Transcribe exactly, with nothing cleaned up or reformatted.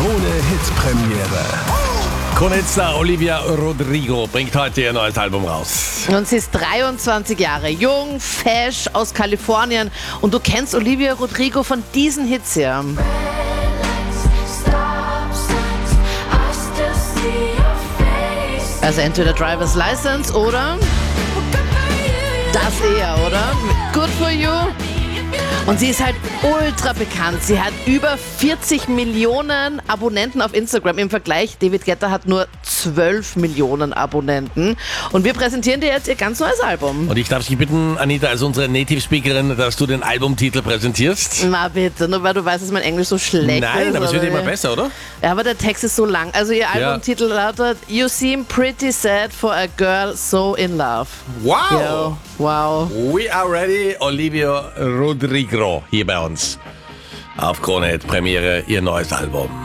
Krone-Hit-Premiere. Kronetstar Olivia Rodrigo bringt heute ihr neues Album raus. Und sie ist dreiundzwanzig Jahre jung, fesch, aus Kalifornien. Und du kennst Olivia Rodrigo von diesen Hits hier. Also entweder Driver's License oder das eher, oder? Good for you. Und sie ist halt ultra bekannt. Sie hat über vierzig Millionen Abonnenten auf Instagram. Im Vergleich, David Guetta hat nur zwölf Millionen Abonnenten. Und wir präsentieren dir jetzt ihr ganz neues Album. Und ich darf dich bitten, Anita, als unsere Native Speakerin, dass du den Albumtitel präsentierst. Na bitte, nur weil du weißt, dass mein Englisch so schlecht Nein, ist. aber es wird oder immer wie? besser, oder? Ja, aber der Text ist so lang. Also ihr Ja. Albumtitel lautet You seem pretty sad for a girl so in love. Wow! Yo, wow. We are ready. Olivia Rodrigo hier bei uns. Auf Krone Hit Premiere, ihr neues Album.